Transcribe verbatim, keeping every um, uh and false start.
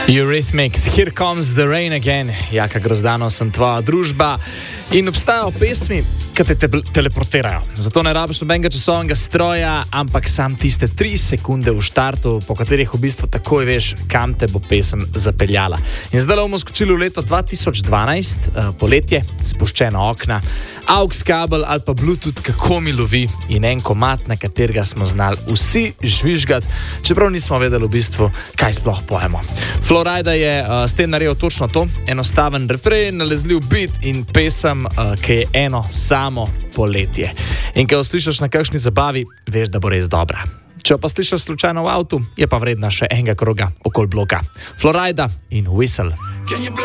Eurythmics, Here Comes the Rain Again. Jaka Grozdano, sem tvoja družba. In obstajajo pesmi, ki te, te teleportirajo. Zato ne rabiš nobenega časovnega stroja, ampak sam tiste tri sekunde v štartu, po katerih v bistvu takoj veš, kam te bo pesem zapeljala. In zdaj bomo skočili v leto dva tisoč dvanajst, uh, poletje, spuščena okna, aux kabel ali pa Bluetooth, kako mi lovi, in en komad, na katerega smo znali vsi žvižgati, čeprav nismo vedeli v bistvu, kaj sploh pojemo. Florida je uh, s tem naredil točno to, enostaven refren, nalezljiv beat in pesem, uh, ki je eno samo poletje. In ko jo slišiš na kakšni zabavi, veš, da bo res dobra. Če pa slišiš slučajno v avtu, je pa vredna še enega kroga okoli bloka. Florida in Whistle.